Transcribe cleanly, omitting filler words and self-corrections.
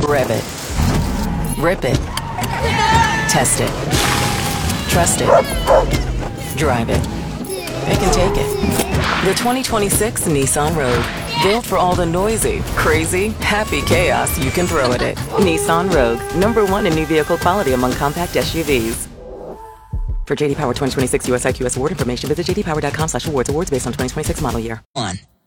Rev it. Rip it. Test it. Trust it. Drive it. It can take it. The 2026 Nissan Rogue. Built for all the noisy, crazy, happy chaos you can throw at it. Nissan Rogue. #1 in new vehicle quality among compact SUVs. For JD Power 2026 US IQS award information, visit jdpower.com/awards. Awards based on 2026 model year. 1.